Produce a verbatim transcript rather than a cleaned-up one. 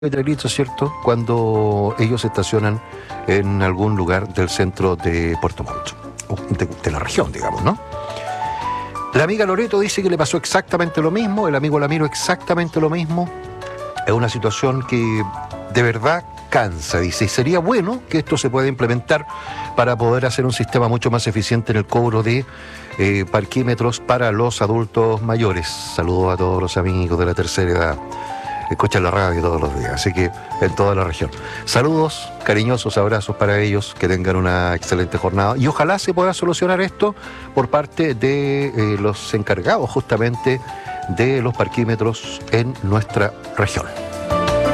letreritos, ¿cierto?, cuando ellos estacionan en algún lugar del centro de Puerto Montt, o de, de la región, digamos, ¿no? La amiga Loreto dice que le pasó exactamente lo mismo, el amigo Lamiro exactamente lo mismo. Es una situación que de verdad cansa, dice, y sería bueno que esto se pueda implementar para poder hacer un sistema mucho más eficiente en el cobro de eh, parquímetros para los adultos mayores. Saludos a todos los amigos de la tercera edad. Escuchan la radio todos los días, así que en toda la región. Saludos, cariñosos abrazos para ellos, que tengan una excelente jornada y ojalá se pueda solucionar esto por parte de eh, los encargados justamente de los parquímetros en nuestra región.